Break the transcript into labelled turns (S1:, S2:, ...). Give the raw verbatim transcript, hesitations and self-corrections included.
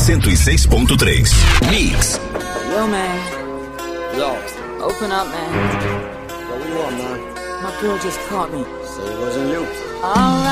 S1: cento e seis ponto três. Mix.
S2: Yo, man.
S3: Yo.
S2: Open up, man.
S3: Yo, what you want, man?
S2: My girl just caught me.
S3: Say it wasn't you.
S2: All right.